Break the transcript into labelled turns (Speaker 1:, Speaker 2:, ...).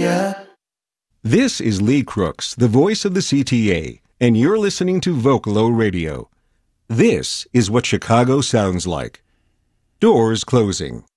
Speaker 1: ya.
Speaker 2: This is Lee Crooks, the voice of the CTA, and you're listening to Vocalo Radio. This is what Chicago sounds like. Doors closing.